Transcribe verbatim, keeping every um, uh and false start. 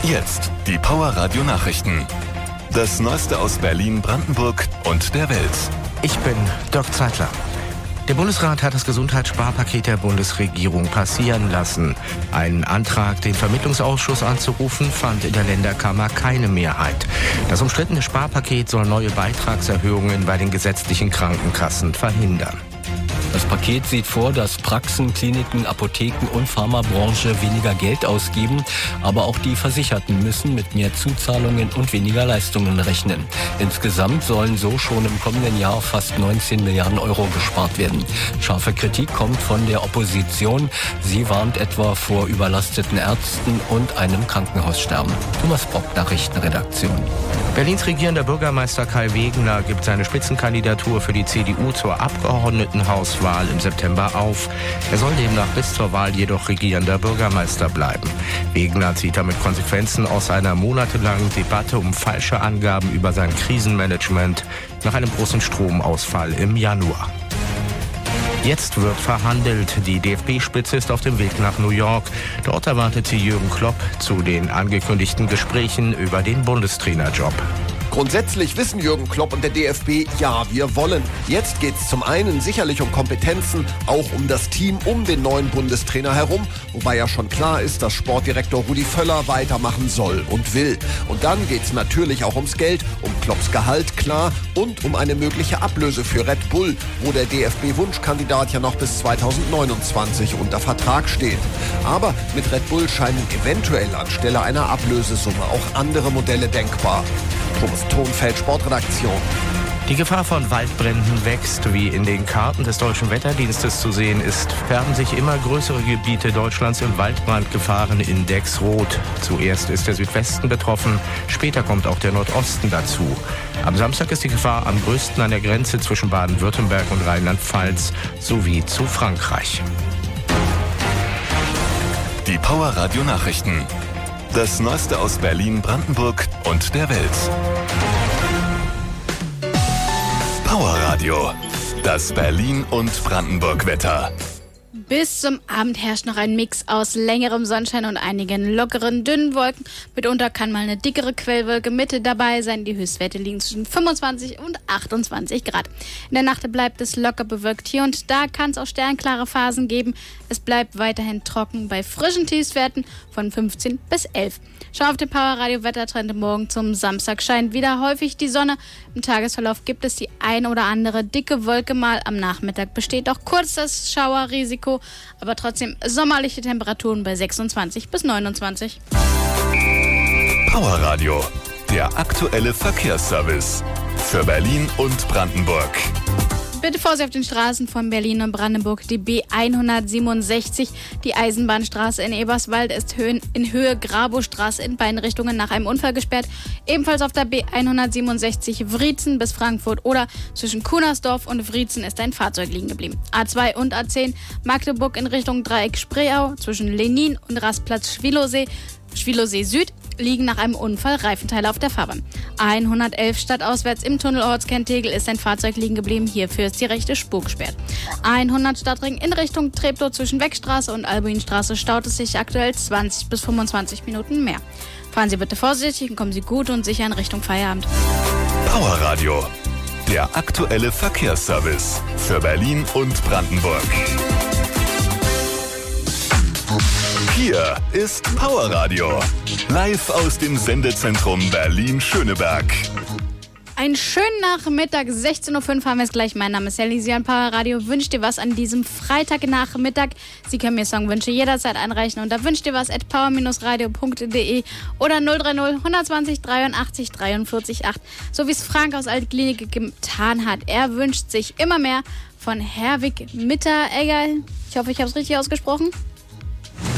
Jetzt die Power Radio Nachrichten. Das Neueste aus Berlin, Brandenburg und der Welt. Ich bin Dirk Zeitler. Der Bundesrat hat das Gesundheitssparpaket der Bundesregierung passieren lassen. Ein Antrag, den Vermittlungsausschuss anzurufen, fand in der Länderkammer keine Mehrheit. Das umstrittene Sparpaket soll neue Beitragserhöhungen bei den gesetzlichen Krankenkassen verhindern. Das Paket sieht vor, dass Praxen, Kliniken, Apotheken und Pharmabranche weniger Geld ausgeben, aber auch die Versicherten müssen mit mehr Zuzahlungen und weniger Leistungen rechnen. Insgesamt sollen so schon im kommenden Jahr fast neunzehn Milliarden Euro gespart werden. Scharfe Kritik kommt von der Opposition. Sie warnt etwa vor überlasteten Ärzten und einem Krankenhaussterben. Thomas Brock, Nachrichtenredaktion. Berlins regierender Bürgermeister Kai Wegener gibt seine Spitzenkandidatur für die C D U zur Abgeordnetenhauswahl im September auf. Er soll demnach bis zur Wahl jedoch regierender Bürgermeister bleiben. Wegener zieht damit Konsequenzen aus einer monatelangen Debatte um falsche Angaben über sein Krisenmanagement nach einem großen Stromausfall im Januar. Jetzt wird verhandelt. Die D F B-Spitze ist auf dem Weg nach New York. Dort erwartet sie Jürgen Klopp zu den angekündigten Gesprächen über den Bundestrainerjob. Grundsätzlich wissen Jürgen Klopp und der D F B, ja, wir wollen. Jetzt geht es zum einen sicherlich um Kompetenzen, auch um das Team um den neuen Bundestrainer herum, wobei ja schon klar ist, dass Sportdirektor Rudi Völler weitermachen soll und will. Und dann geht es natürlich auch ums Geld, um Klopps Gehalt, klar, und um eine mögliche Ablöse für Red Bull, wo der D F B-Wunschkandidat ja noch bis zweitausendneunundzwanzig unter Vertrag steht. Aber mit Red Bull scheinen eventuell anstelle einer Ablösesumme auch andere Modelle denkbar. Thomas Thonfeld, Sportredaktion. Die Gefahr von Waldbränden wächst. Wie in den Karten des Deutschen Wetterdienstes zu sehen ist, färben sich immer größere Gebiete Deutschlands im Waldbrandgefahrenindex rot. Zuerst ist der Südwesten betroffen, später kommt auch der Nordosten dazu. Am Samstag ist die Gefahr am größten an der Grenze zwischen Baden-Württemberg und Rheinland-Pfalz sowie zu Frankreich. Die Power Radio Nachrichten. Das Neueste aus Berlin, Brandenburg und der Welt. Power Radio. Das Berlin- und Brandenburg-Wetter. Bis zum Abend herrscht noch ein Mix aus längerem Sonnenschein und einigen lockeren, dünnen Wolken. Mitunter kann mal eine dickere Quellwolke Mitte dabei sein. Die Höchstwerte liegen zwischen fünfundzwanzig und achtundzwanzig Grad. In der Nacht bleibt es locker bewölkt. Hier und da kann es auch sternklare Phasen geben. Es bleibt weiterhin trocken bei frischen Tiefstwerten von fünfzehn bis elf. Schau auf den Power Radio Wettertrend. Morgen zum Samstag scheint wieder häufig die Sonne. Im Tagesverlauf gibt es die ein oder andere dicke Wolke mal. Am Nachmittag besteht auch kurz das Schauerrisiko, aber trotzdem sommerliche Temperaturen bei sechsundzwanzig bis neunundzwanzig. Power Radio, der aktuelle Verkehrsservice für Berlin und Brandenburg. Bitte Vorsicht auf den Straßen von Berlin und Brandenburg. Die B hundertsiebenundsechzig, die Eisenbahnstraße in Eberswald, ist in Höhe Grabostraße in beiden Richtungen nach einem Unfall gesperrt. Ebenfalls auf der B hundertsiebenundsechzig Wriezen bis Frankfurt oder zwischen Kunersdorf und Wriezen ist ein Fahrzeug liegen geblieben. A zwei und A zehn Magdeburg in Richtung Dreieck Spreeau zwischen Lenin und Rastplatz Schwilosee, Schwilosee Süd liegen nach einem Unfall Reifenteile auf der Fahrbahn. A hundertelf stadtauswärts im Tunnel Ortskern-Tegel ist ein Fahrzeug liegen geblieben. Hierfür ist die rechte Spur gesperrt. A hundert Stadtring in Richtung Treptow zwischen Weckstraße und Albuinstraße staut es sich aktuell zwanzig bis fünfundzwanzig Minuten mehr. Fahren Sie bitte vorsichtig und kommen Sie gut und sicher in Richtung Feierabend. Power Radio, der aktuelle Verkehrsservice für Berlin und Brandenburg. Hier ist Power Radio, live aus dem Sendezentrum Berlin-Schöneberg. Einen schönen Nachmittag, sechzehn Uhr fünf haben wir es gleich. Mein Name ist Elisa und Power Radio wünscht dir was an diesem Freitagnachmittag. Sie können mir Songwünsche jederzeit einreichen unter wünscht dir was at power radio punkt de oder null drei null hundertzwanzig dreiundachtzig dreiundvierzig acht. So wie es Frank aus Altklinik getan hat. Er wünscht sich immer mehr von Herwig Mitteregger. Ich hoffe, ich habe es richtig ausgesprochen.